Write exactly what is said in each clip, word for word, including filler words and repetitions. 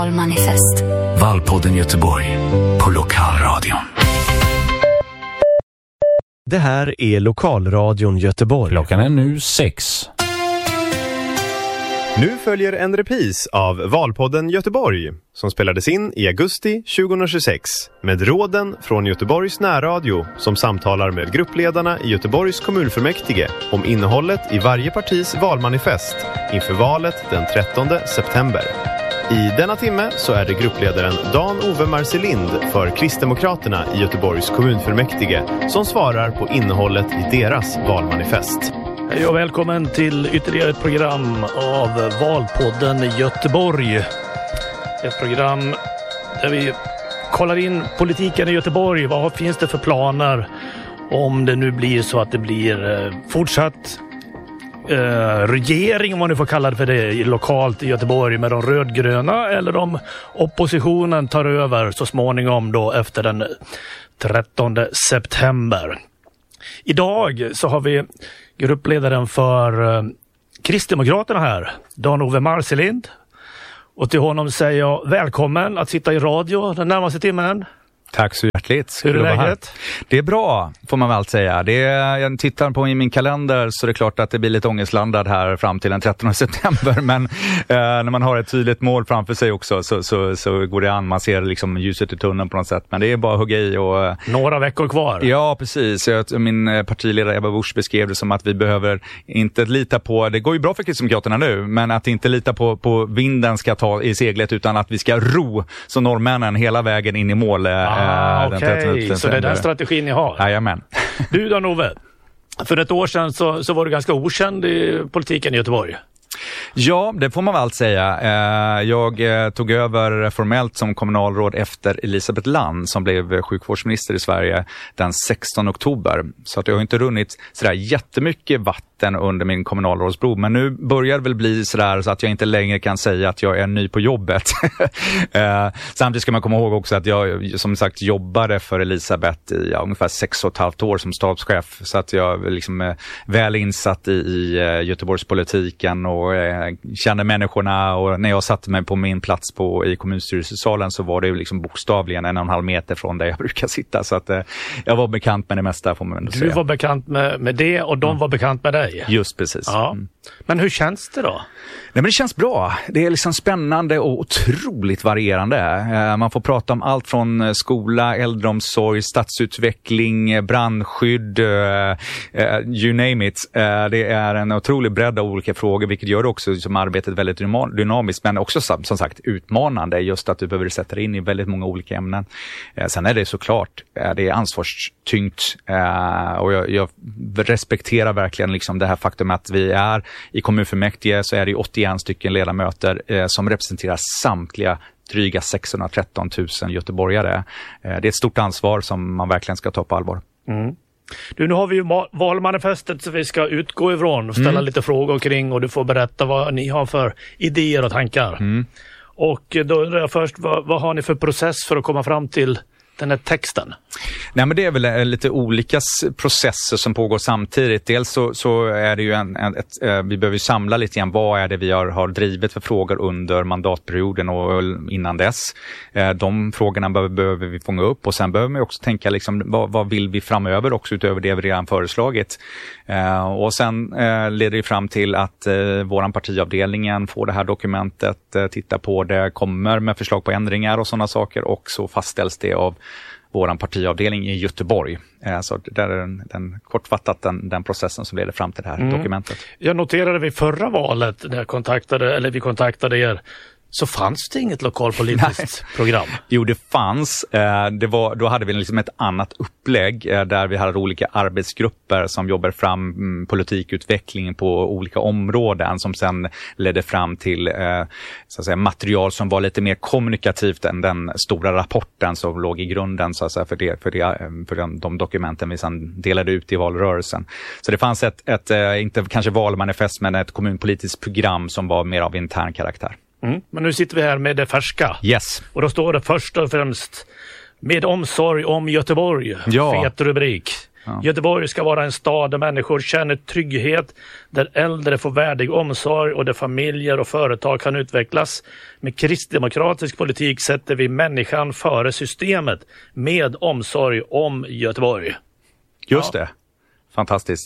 Valmanifest. Valpodden Göteborg på Lokalradion. Det här är Lokalradion Göteborg. Klockan är nu sex. Nu följer en repris av Valpodden Göteborg som spelades in i augusti tjugohundratjugosex med råden från Göteborgs närradio som samtalar med gruppledarna i Göteborgs kommunfullmäktige om innehållet i varje partis valmanifest inför valet den trettonde september. I denna timme så är det gruppledaren Dan-Ove Marcelind för Kristdemokraterna i Göteborgs kommunfullmäktige som svarar på innehållet i deras valmanifest. Hej och välkommen till ytterligare ett program av Valpodden Göteborg. Ett program där vi kollar in politiken i Göteborg. Vad finns det för planer om det nu blir så att det blir fortsatt eh, regering, om man nu får kalla det för det, lokalt i Göteborg med de rödgröna, eller om oppositionen tar över så småningom då efter den trettonde september. Idag så har vi gruppledaren för eh, Kristdemokraterna här, Dan-Ove Marcelind. Och till honom säger jag välkommen att sitta i radio den närmaste timmen. Tack så hjärtligt. Hur är läget? Det är bra, får man väl säga. Det är, jag tittar på i min kalender så det är klart att det blir lite ångestlandad här fram till den trettonde september. Men eh, när man har ett tydligt mål framför sig också så, så, så går det an. Man ser liksom ljuset i tunneln på något sätt. Men det är bara att hugga i. Och, några veckor kvar. Ja, precis. Jag, min partiledare Ebba Busch beskrev det som att vi behöver inte lita på, det går ju bra för Kristdemokraterna nu, men att inte lita på, på vinden ska ta i seglet utan att vi ska ro som norrmännen hela vägen in i mål. Ah, okej, okay. Så det är den strategin ni har. Jajamän. Du Dan-Ove, för ett år sedan så, så var du ganska okänd i politiken i Göteborg. Ja, det får man väl säga. Jag tog över formellt som kommunalråd efter Elisabeth Land som blev sjukvårdsminister i Sverige den sextonde oktober. Så att jag har inte runnit sådär jättemycket vatten under min kommunalrådsbro. Men nu börjar det väl bli sådär så att jag inte längre kan säga att jag är ny på jobbet. Samtidigt ska man komma ihåg också att jag som sagt jobbade för Elisabeth i ja, ungefär sex och ett halvt år som stabschef. Så att jag liksom är väl insatt i, i Göteborgspolitiken och och eh, kände människorna, och när jag satte mig på min plats på, i kommunstyrelsesalen så var det ju liksom bokstavligen en och en halv meter från där jag brukar sitta, så att eh, jag var bekant med det mesta, får man ändå säga. Du var bekant med, med det och de mm. var bekant med dig? Just precis. Ja. Mm. Men hur känns det då? Nej, men det känns bra. Det är liksom spännande och otroligt varierande. Eh, man får prata om allt från skola, äldreomsorg, stadsutveckling, brandskydd, eh, you name it. Eh, det är en otrolig bredd av olika frågor, vilket gör det också som arbetet väldigt dynamiskt, men också som, som sagt utmanande, just att du behöver sätta dig in i väldigt många olika ämnen. Eh, sen är det såklart, eh, det är ansvarstyngt eh, och jag, jag respekterar verkligen liksom det här faktum att vi är i kommunfullmäktige, så är det åttioen stycken ledamöter eh, som representerar samtliga dryga sexhundratretton tusen göteborgare. Eh, det är ett stort ansvar som man verkligen ska ta på allvar. Mm. Du, nu har vi ju valmanifestet som vi ska utgå ifrån och ställa mm. lite frågor kring, och du får berätta vad ni har för idéer och tankar. Mm. Och då undrar jag först, vad, vad har ni för process för att komma fram till den här texten? Nej, men det är väl lite olika processer som pågår samtidigt. Dels så, så är det ju en, en, ett, eh, vi behöver ju samla lite grann vad är det vi har, har drivit för frågor under mandatperioden och innan dess. Eh, de frågorna behöver, behöver vi fånga upp, och sen behöver vi också tänka liksom, vad, vad vill vi framöver också utöver det vi redan föreslagit. Eh, och sen eh, leder det fram till att eh, våran partiavdelningen får det här dokumentet, eh, tittar på det, kommer med förslag på ändringar och sådana saker, och så fastställs det av våran partiavdelning i Göteborg. Så där är den, den kortfattat den, den processen som leder fram till det här mm. dokumentet. Jag noterade vid förra valet när jag kontaktade, eller vi kontaktade er, så fanns det inget lokalpolitiskt program? Jo, det fanns. Det var, då hade vi liksom ett annat upplägg där vi hade olika arbetsgrupper som jobbar fram politikutvecklingen på olika områden, som sen ledde fram till så att säga, material som var lite mer kommunikativt än den stora rapporten som låg i grunden så att säga, för, det, för, det, för de, de dokumenten vi sedan delade ut i valrörelsen. Så det fanns ett, ett inte kanske valmanifest, men ett kommunpolitiskt program som var mer av intern karaktär. Mm. Men nu sitter vi här med det färska. Yes. Och då står det först och främst med omsorg om Göteborg. Ja. Fet rubrik. Ja. Göteborg ska vara en stad där människor känner trygghet, där äldre får värdig omsorg och där familjer och företag kan utvecklas. Med kristdemokratisk politik sätter vi människan före systemet med omsorg om Göteborg. Just ja. det. Fantastiskt.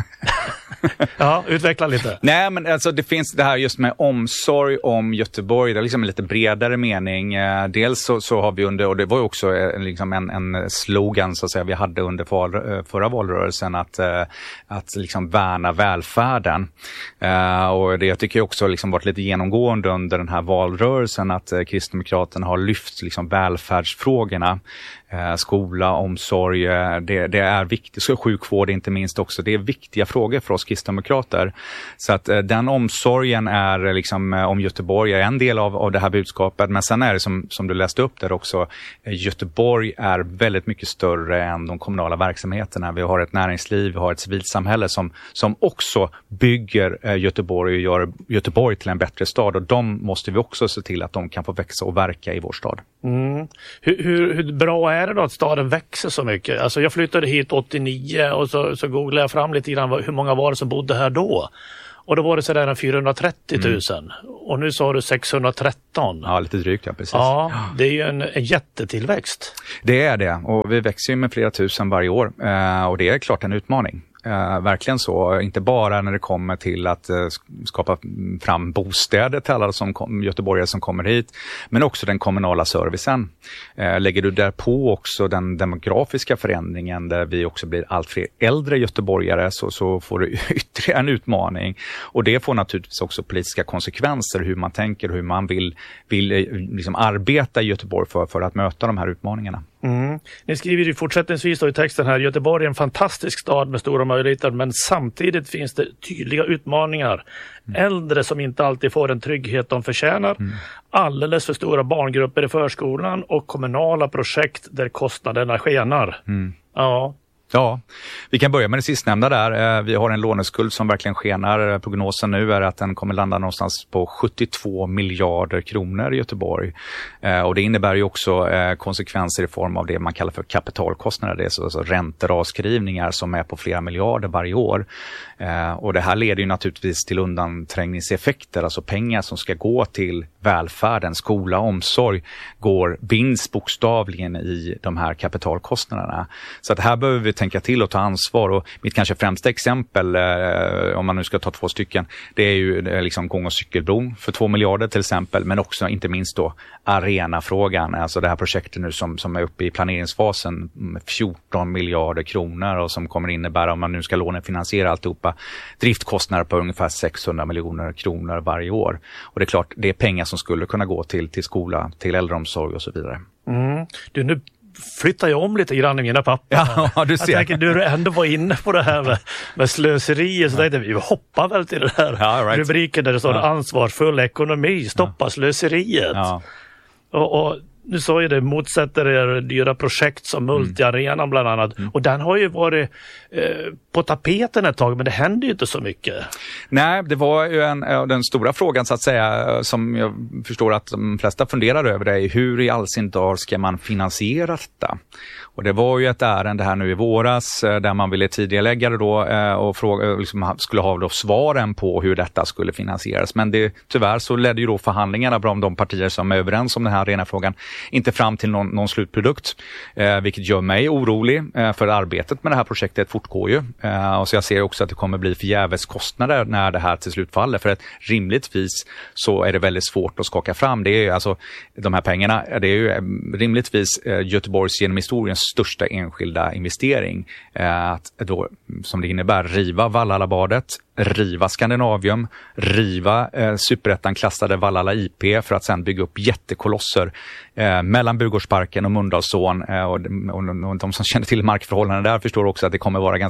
Ja, utveckla lite. Nej, men alltså det finns det här just med omsorg om Göteborg. Det är liksom en lite bredare mening. Eh, dels så, så har vi under, och det var ju också eh, liksom en, en slogan så att säga vi hade under val, förra valrörelsen att, eh, att liksom värna välfärden. Eh, och det jag tycker också liksom varit lite genomgående under den här valrörelsen att eh, Kristdemokraterna har lyft liksom välfärdsfrågorna. Eh, skola, omsorg, eh, det, det är viktigt. Så sjukvård inte minst också. Det är viktiga frågor för oss kristdemokrater. Så att eh, den omsorgen är liksom eh, om Göteborg är en del av, av det här budskapet. Men sen är det som, som du läste upp där också. Eh, Göteborg är väldigt mycket större än de kommunala verksamheterna. Vi har ett näringsliv, vi har ett civilsamhälle som, som också bygger eh, Göteborg och gör Göteborg till en bättre stad. Och de måste vi också se till att de kan få växa och verka i vår stad. Mm. Hur, hur, hur bra är det då att staden växer så mycket? Alltså jag flyttade hit åttionio och så, så googlade jag fram lite grann hur många var det som bodde här då. Och då var det sådär fyrahundratrettio tusen. Mm. Och nu sa du sexhundratretton. Ja, lite drygt, ja, precis. Ja, det är ju en, en jättetillväxt. Det är det. Och vi växer ju med flera tusen varje år. Eh, och det är klart en utmaning. Uh, verkligen så, inte bara när det kommer till att uh, skapa fram bostäder till alla som kom, göteborgare som kommer hit, men också den kommunala servicen. Uh, lägger du där på också den demografiska förändringen där vi också blir allt fler äldre göteborgare så, så får du ytterligare en utmaning. Och det får naturligtvis också politiska konsekvenser hur man tänker och hur man vill, vill liksom arbeta i Göteborg för, för att möta de här utmaningarna. Mm. Ni skriver ju fortsättningsvis då i texten här, Göteborg är en fantastisk stad med stora möjligheter, men samtidigt finns det tydliga utmaningar. Mm. Äldre som inte alltid får den trygghet de förtjänar, mm. alldeles för stora barngrupper i förskolan och kommunala projekt där kostnaderna skenar. Mm. Ja. Ja, vi kan börja med det sistnämnda där. Vi har en låneskuld som verkligen skenar. Prognosen nu är att den kommer landa någonstans på sjuttiotvå miljarder kronor i Göteborg. Och det innebär ju också konsekvenser i form av det man kallar för kapitalkostnader. Det är alltså räntor och avskrivningar som är på flera miljarder varje år. Och det här leder ju naturligtvis till undanträngningseffekter, alltså pengar som ska gå till välfärden, skola, omsorg, går binds bokstavligen i de här kapitalkostnaderna. Så att här behöver vi tänka till och ta ansvar. Och mitt kanske främsta exempel, eh, om man nu ska ta två stycken, det är ju det är liksom gång- och cykelbron för två miljarder till exempel, men också inte minst då arenafrågan, alltså det här projektet nu som, som är uppe i planeringsfasen med fjorton miljarder kronor och som kommer innebära, om man nu ska lånefinansiera alltihopa, driftkostnader på ungefär sexhundra miljoner kronor varje år. Och det är klart, det är pengar som skulle kunna gå till, till skola, till äldreomsorg och så vidare. Mm. Du, nu flyttar jag om lite grann i mina papper. Ja, du ser. Jag tänker, du ändå var inne på det här med, med slöseri, så tänkte vi hoppar väl till det här ja, right. rubriken där det står ja. ansvarsfull ekonomi, stoppa ja. slöseriet. Ja. Och, och nu sa ju det, motsätter er dyra projekt som Multiarenan bland annat. Mm. Och den har ju varit eh, på tapeten ett tag, men det händer ju inte så mycket. Nej, det var ju en, den stora frågan så att säga, som jag förstår att de flesta funderar över, det är hur i all sin dag ska man finansiera detta? Och det var ju ett ärende här nu i våras där man ville tidigarelägga det då och fråga, liksom, skulle ha då svaren på hur detta skulle finansieras. Men det, tyvärr så ledde ju då förhandlingarna bland de partier som är överens om den här arenafrågan inte fram till någon, någon slutprodukt. Eh, vilket gör mig orolig eh, för arbetet med det här projektet fortgår ju. Eh, och så jag ser också att det kommer bli förgäves kostnader när det här till slut faller. För att rimligtvis så är det väldigt svårt att skaka fram. Det är ju alltså de här pengarna, det är ju eh, rimligtvis eh, Göteborgs genom historiens största enskilda investering. Eh, att då, som det innebär, riva Vallhallabadet, riva Skandinavium, riva eh, superettan klassade Vallhalla I P för att sedan bygga upp jättekolosser eh, mellan Burgårdsparken och Mölndalsån. Eh, och, och, och de som känner till markförhållanden där förstår också att det kommer vara ganska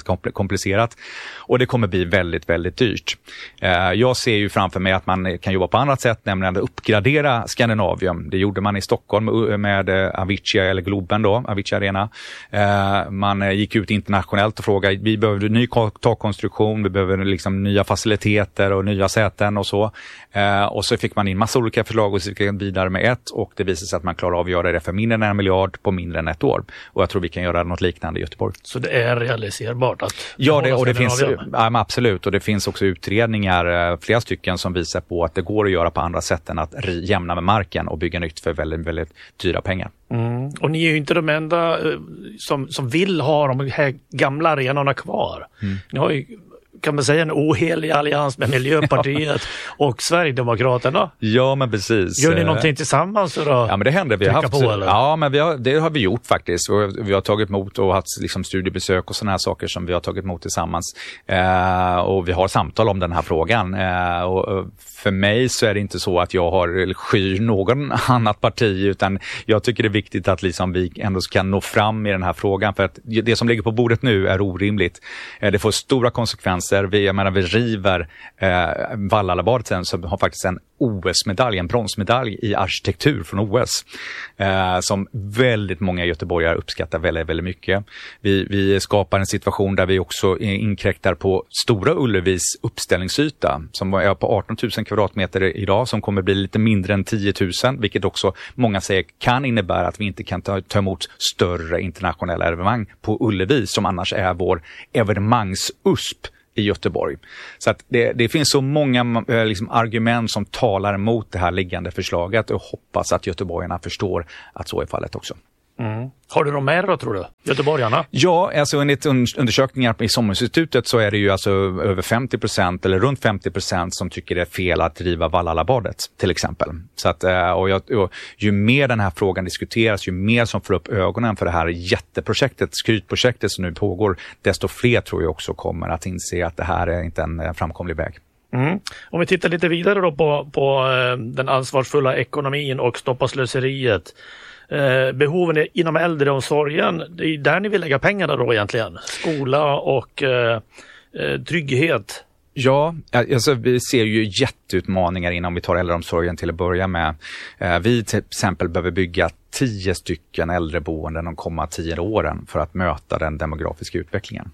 komplicerat och det kommer bli väldigt, väldigt dyrt. Eh, jag ser ju framför mig att man kan jobba på annat sätt, nämligen att uppgradera Skandinavium. Det gjorde man i Stockholm med, med Avicii eller Globen då, Avicii Arena. Eh, man gick ut internationellt och frågade, vi behöver ny takkonstruktion, vi behöver liksom nya faciliteter och nya säten och så. Eh, och så fick man in massa olika förslag och så gick vi vidare med ett och det visade sig att man klarar av att göra det för mindre än en miljard på mindre än ett år. Och jag tror vi kan göra något liknande i Göteborg. Så det är realiserbart att... Ja, det, och det finns, ja, absolut. Och det finns också utredningar, flera stycken, som visar på att det går att göra på andra sätt än att jämna med marken och bygga nytt för väldigt, väldigt dyra pengar. Mm. Och ni är ju inte de enda som, som vill ha de här gamla arenorna kvar. Mm. Ni har ju, kan man säga, en ohelig allians med Miljöpartiet och Sverigedemokraterna. Ja, men precis. Gör ni någonting tillsammans för att ja, men det händer. Vi har haft, på, eller? Ja, men vi har, det har vi gjort faktiskt. Vi har tagit emot och haft liksom studiebesök och sådana här saker som vi har tagit emot tillsammans. Eh, och vi har samtal om den här frågan. Eh, och för mig så är det inte så att jag har skyr någon annat parti, utan jag tycker det är viktigt att liksom vi ändå kan nå fram i den här frågan. För att det som ligger på bordet nu är orimligt. Eh, det får stora konsekvenser. Vi, jag menar, vi river eh, Vallalabadet sen, som har faktiskt en O S-medalj, en bronsmedalj i arkitektur från O S. Eh, som väldigt många göteborgare uppskattar väldigt, väldigt mycket. Vi, vi skapar en situation där vi också inkräktar på Stora Ullevis uppställningsyta som är på arton tusen kvadratmeter idag, som kommer bli lite mindre än tio tusen, vilket också många säger kan innebära att vi inte kan ta, ta emot större internationella evenemang på Ullevi, som annars är vår evenemangs-U S P i Göteborg. Så att det, det finns så många eh, liksom, argument som talar emot det här liggande förslaget, och hoppas att göteborgarna förstår att så är fallet också. Mm. Har du någon mer då, tror du? Göteborgarna? Ja, alltså enligt undersökningar i Sommarinstitutet så är det ju alltså över femtio procent eller runt femtio procent som tycker det är fel att driva Vallalabadet till exempel. Så att, och jag, och ju mer den här frågan diskuteras, ju mer som får upp ögonen för det här jätteprojektet, skrytprojektet som nu pågår, desto fler tror jag också kommer att inse att det här är inte en framkomlig väg. Mm. Om vi tittar lite vidare då på, på den ansvarsfulla ekonomin och stoppa slöseriet. Eh, behoven inom äldreomsorgen, det är där ni vill lägga pengarna då egentligen. Skola och eh, eh, trygghet. Ja, alltså vi ser ju jätteutmaningar inom, vi tar äldreomsorgen till att börja med. Eh, vi till exempel behöver bygga tio stycken äldreboenden de kommande tio åren för att möta den demografiska utvecklingen.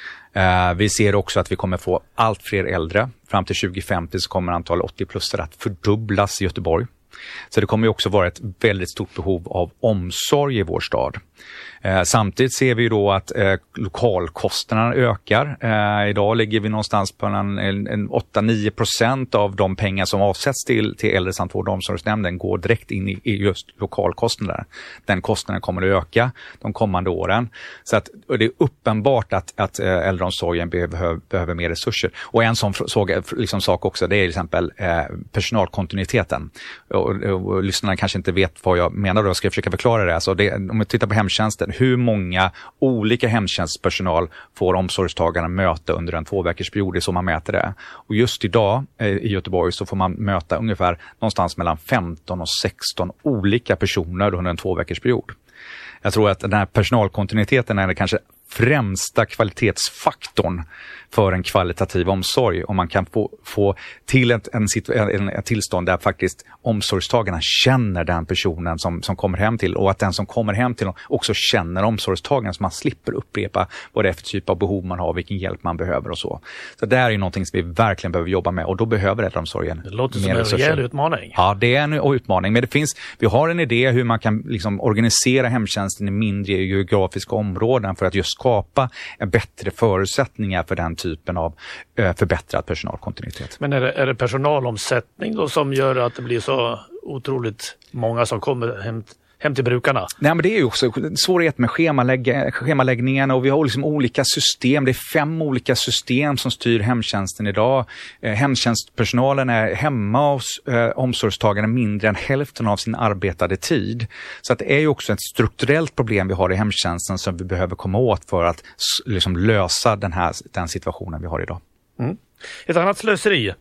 Uh, vi ser också att vi kommer få allt fler äldre. Fram till tjugo femtio så kommer antalet åttio-plussare att fördubblas i Göteborg. Så det kommer ju också vara ett väldigt stort behov av omsorg i vår stad. Eh, samtidigt ser vi ju då att eh, lokalkostnaderna ökar. Eh, idag ligger vi någonstans på en, en, en åtta till nio procent av de pengar som avsätts till, till äldre samt vård- och omsorgsnämnden går direkt in i, i just lokalkostnader. Den kostnaden kommer att öka de kommande åren. Så att, och det är uppenbart att, att äldreomsorgen behöver, behöver mer resurser. Och en sån såg, liksom, sak också, det är till exempel eh, personalkontinuiteten. Och, och, och lyssnarna kanske inte vet vad jag menar, då ska jag försöka förklara det. Alltså det, om vi tittar på hemtjänsten, hur många olika hemtjänstpersonal får omsorgstagarna möta under en två veckors period, det är så man mäter det. Och just idag eh, i Göteborg så får man möta ungefär någonstans mellan femton och sexton olika personer under en två veckors period. Jag tror att den här personalkontinuiteten är det kanske främsta kvalitetsfaktorn för en kvalitativ omsorg, om man kan få, få till ett, en, en, en tillstånd där faktiskt omsorgstagarna känner den personen som, som kommer hem till, och att den som kommer hem till också känner omsorgstagaren, så man slipper upprepa vad det är för typ av behov man har, vilken hjälp man behöver och så. Så det är ju någonting som vi verkligen behöver jobba med, och då behöver äldreomsorgen. Det låter som en rejäl utmaning. Ja, det är en utmaning, men det finns, vi har en idé hur man kan liksom organisera hemtjänsten i mindre geografiska områden för att just skapa en bättre förutsättningar för den typen av eh, förbättrad personalkontinuitet. Men är det, är det personalomsättning då som gör att det blir så otroligt många som kommer hem, hem till brukarna? Nej, men det är ju också svårighet med schemalägg, schemaläggningarna, och vi har liksom olika system. Det är fem olika system som styr hemtjänsten idag. Eh, hemtjänstpersonalen är hemma hos eh, omsorgstagarna mindre än hälften av sin arbetade tid. Så att det är ju också ett strukturellt problem vi har i hemtjänsten som vi behöver komma åt för att liksom lösa den här den situationen vi har idag. Mm. Ett annat slöseri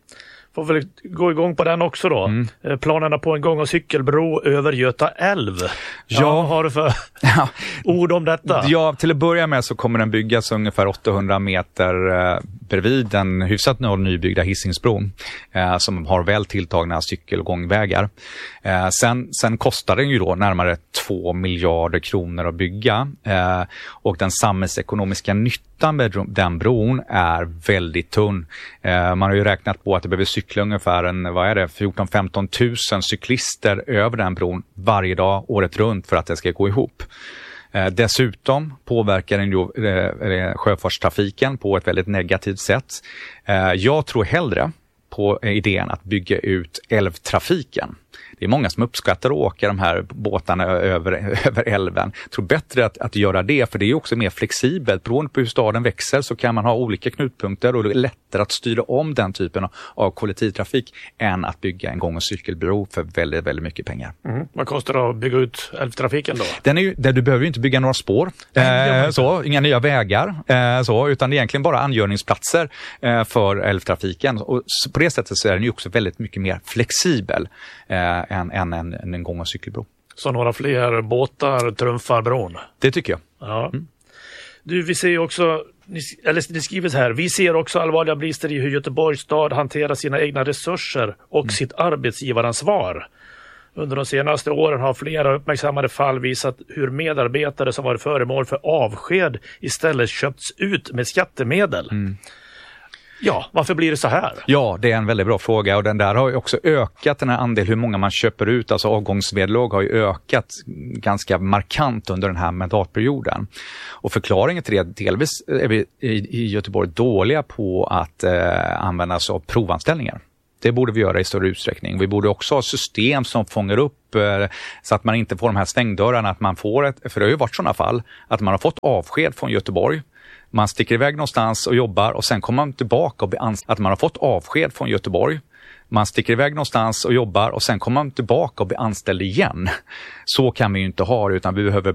får väl gå igång på den också då. Mm. Planerna på en gång- och cykelbro över Göta älv. Ja, ja. Vad har du för ja. ord om detta? Ja, till att börja med så kommer den byggas ungefär åttahundra meter eh, bredvid den hyfsat nybyggda Hisingsbron eh, som har väl tilltagna cykelgångvägar. Eh, sen, sen kostar den ju då närmare två miljarder kronor att bygga eh, och den samhällsekonomiska nyttan med den bron är väldigt tunn. Eh, man har ju räknat på att det behöver cykla ungefär en, vad är det, fjorton till femton tusen cyklister över den bron varje dag året runt för att det ska gå ihop. Eh, dessutom påverkar den ju eh, sjöfartstrafiken på ett väldigt negativt sätt. Eh, jag tror hellre på idén att bygga ut älvtrafiken. Det är många som uppskattar att åka de här båtarna över, över älven. Jag tror bättre att, att göra det, för det är också mer flexibelt. Beroende på hur staden växer så kan man ha olika knutpunkter och det är lättare att styra om den typen av kollektivtrafik än att bygga en gång- och cykelbro för väldigt, väldigt mycket pengar. Mm. Vad kostar det att bygga ut älvtrafiken då? Den är ju, där du behöver ju inte bygga några spår, eh, så, inga nya vägar, eh, så, utan egentligen bara angörningsplatser eh, för älvtrafiken. Och på det sättet så är den ju också väldigt mycket mer flexibel eh, än, än en, en, en gång- och cykelbro. Så några fler båtar trumfar bron? Det tycker jag. Ja. Mm. Du, vi ser ju också, eller det skrivs här, vi ser också allvarliga brister i hur Göteborgs stad hanterar sina egna resurser och mm. sitt arbetsgivaransvar. Under de senaste åren har flera uppmärksammade fall visat hur medarbetare som varit föremål för avsked istället köpts ut med skattemedel. Mm. Ja, varför blir det så här? Ja, det är en väldigt bra fråga och den där har ju också ökat, den här andel hur många man köper ut, alltså avgångsvederlag har ju ökat ganska markant under den här mandatperioden. Och förklaringen till det, delvis är vi i Göteborg dåliga på att eh, använda sig av provanställningar. Det borde vi göra i större utsträckning. Vi borde också ha system som fångar upp eh, så att man inte får de här stängdörrarna, att man får ett, för det har ju varit sådana fall, att man har fått avsked från Göteborg. Man sticker iväg någonstans och jobbar och sen kommer man tillbaka och blir anställd. Att man har fått avsked från Göteborg. Man sticker iväg någonstans och jobbar och sen kommer man tillbaka och blir anställd igen. Så kan vi ju inte ha det, utan vi behöver